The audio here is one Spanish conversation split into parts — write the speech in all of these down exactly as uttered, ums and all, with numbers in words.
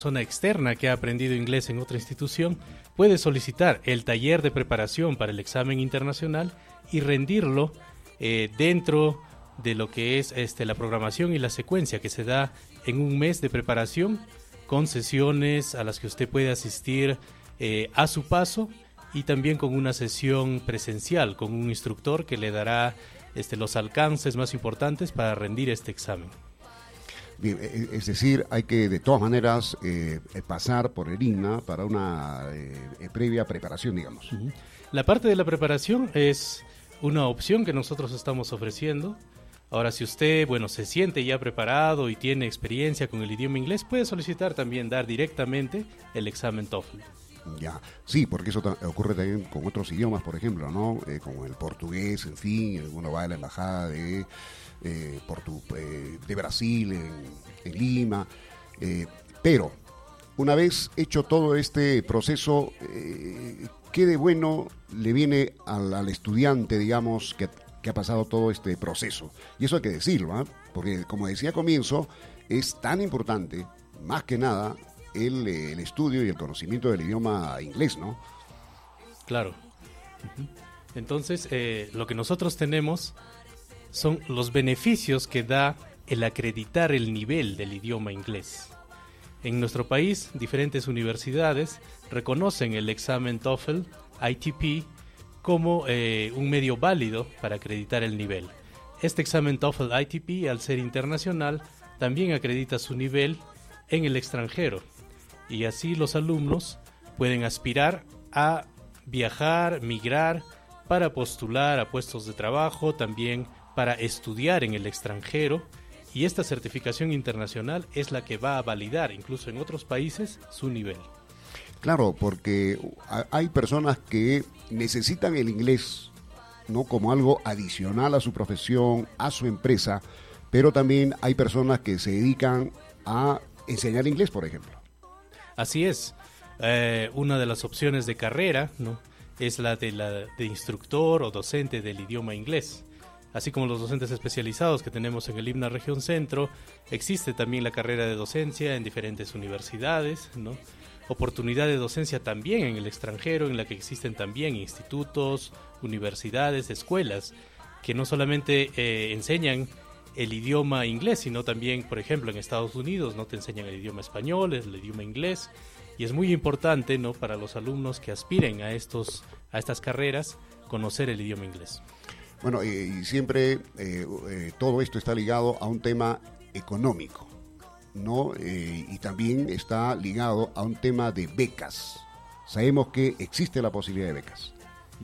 persona externa que ha aprendido inglés en otra institución puede solicitar el taller de preparación para el examen internacional y rendirlo eh, dentro de lo que es este, la programación y la secuencia que se da en un mes de preparación, con sesiones a las que usted puede asistir eh, a su paso y también con una sesión presencial con un instructor que le dará este, los alcances más importantes para rendir este examen. Bien, es decir, hay que de todas maneras eh, pasar por el I N A para una eh, previa preparación, digamos. Uh-huh. La parte de la preparación es una opción que nosotros estamos ofreciendo. Ahora, si usted, bueno, se siente ya preparado y tiene experiencia con el idioma inglés, puede solicitar también dar directamente el examen TOEFL. Ya, sí, porque eso ta- ocurre también con otros idiomas, por ejemplo, ¿no? Eh, como el portugués, en fin, uno va a la embajada de, eh, Portu- eh, de Brasil, en, en Lima, eh, pero una vez hecho todo este proceso, eh, ¿qué de bueno le viene al, al estudiante, digamos, que, que ha pasado todo este proceso? Y eso hay que decirlo, ¿eh? Porque como decía al comienzo, es tan importante, más que nada, El, el estudio y el conocimiento del idioma inglés, ¿no? Claro. Uh-huh. Entonces, eh, lo que nosotros tenemos son los beneficios que da el acreditar el nivel del idioma inglés. En nuestro país, diferentes universidades reconocen el examen TOEFL I T P como eh, un medio válido para acreditar el nivel. Este examen TOEFL I T P, al ser internacional, también acredita su nivel en el extranjero. Y así los alumnos pueden aspirar a viajar, migrar, para postular a puestos de trabajo, también para estudiar en el extranjero. Y esta certificación internacional es la que va a validar, incluso en otros países, su nivel. Claro, porque hay personas que necesitan el inglés, ¿no?, como algo adicional a su profesión, a su empresa, pero también hay personas que se dedican a enseñar inglés, por ejemplo. Así es. Eh, una de las opciones de carrera, ¿no?, es la de, la de instructor o docente del idioma inglés. Así como los docentes especializados que tenemos en el I B N A Región Centro, existe también la carrera de docencia en diferentes universidades, ¿no? Oportunidad de docencia también en el extranjero, en la que existen también institutos, universidades, escuelas, que no solamente eh, enseñan el idioma inglés, sino también, por ejemplo, en Estados Unidos no te enseñan el idioma español, el idioma inglés, y es muy importante, ¿no?, para los alumnos que aspiren a estos a estas carreras conocer el idioma inglés. Bueno, eh, y siempre eh, eh, todo esto está ligado a un tema económico, ¿no? Eh, y también está ligado a un tema de becas. Sabemos que existe la posibilidad de becas.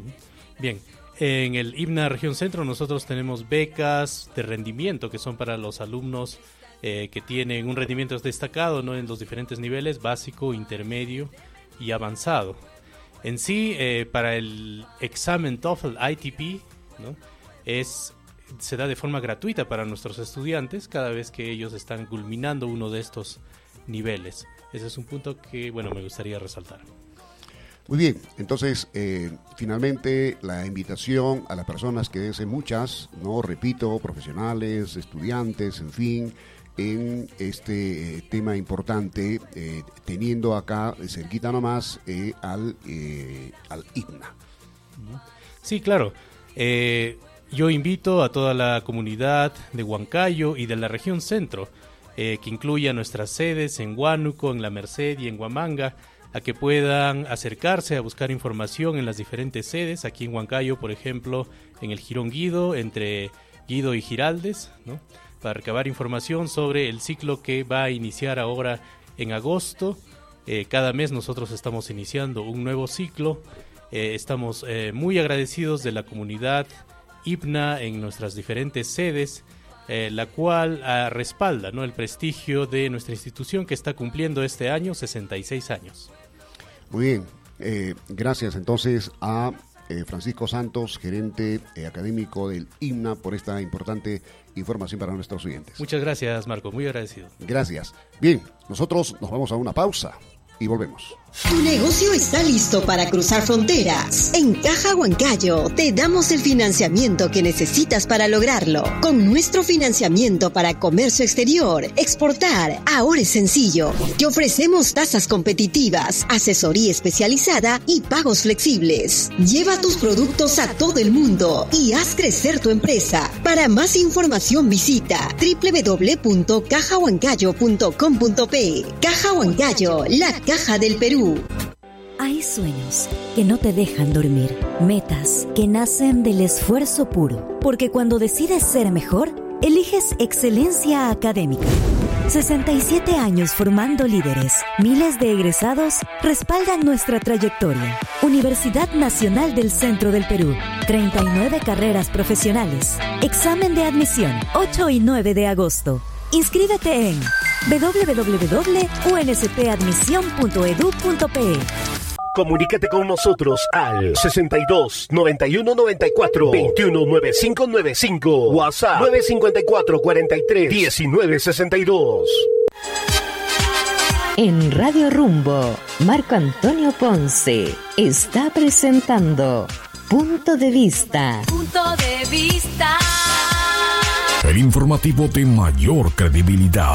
Bien. En el I B N A Región Centro nosotros tenemos becas de rendimiento que son para los alumnos eh, que tienen un rendimiento destacado, ¿no?, en los diferentes niveles, básico, intermedio y avanzado. En sí, eh, para el examen TOEFL I T P, ¿no?, es, se da de forma gratuita para nuestros estudiantes cada vez que ellos están culminando uno de estos niveles. Ese es un punto que, bueno, me gustaría resaltar. Muy bien, entonces eh, finalmente la invitación a las personas que deseen muchas, no repito, profesionales, estudiantes, en fin, en este eh, tema importante, eh, teniendo acá cerquita nomás eh, al, eh, al I B N A. Sí, claro. Eh, yo invito a toda la comunidad de Huancayo y de la región centro, eh, que incluya nuestras sedes en Huánuco, en La Merced y en Huamanga, a que puedan acercarse a buscar información en las diferentes sedes. Aquí en Huancayo, por ejemplo, en el Jirón Guido, entre Guido y Giraldes, ¿no?, para recabar información sobre el ciclo que va a iniciar ahora en agosto. Eh, cada mes nosotros estamos iniciando un nuevo ciclo. Eh, estamos eh, muy agradecidos de la comunidad I B N A en nuestras diferentes sedes, eh, la cual uh, respalda, ¿no?, el prestigio de nuestra institución, que está cumpliendo este año sesenta y seis años. Muy bien, eh, gracias entonces a eh, Francisco Santos, gerente eh, académico del I B N A, por esta importante información para nuestros oyentes. Muchas gracias, Marco, muy agradecido. Gracias. Bien, nosotros nos vamos a una pausa y volvemos. Tu negocio está listo para cruzar fronteras. En Caja Huancayo te damos el financiamiento que necesitas para lograrlo. Con nuestro financiamiento para comercio exterior, exportar, ahora es sencillo. Te ofrecemos tasas competitivas, asesoría especializada y pagos flexibles. Lleva tus productos a todo el mundo y haz crecer tu empresa. Para más información visita doble u doble u doble u punto caja huancayo punto com punto pe. Caja Huancayo, la caja del Perú. Hay sueños que no te dejan dormir, metas que nacen del esfuerzo puro, porque cuando decides ser mejor, eliges excelencia académica. sesenta y siete años formando líderes, miles de egresados respaldan nuestra trayectoria. Universidad Nacional del Centro del Perú, treinta y nueve carreras profesionales. Examen de admisión, ocho y nueve de agosto. Inscríbete en doble u doble u doble u punto u n s p admisión punto e d u punto pe. Comunícate con nosotros al sesenta y dos, noventa y uno, noventa y cuatro, veintiuno, noventa y cinco noventa y cinco. WhatsApp nueve cinco cuatro, cuarenta y tres, diecinueve sesenta y dos. En Radio Rumbo, Marco Antonio Ponce está presentando Punto de Vista. Punto de Vista. El informativo de mayor credibilidad.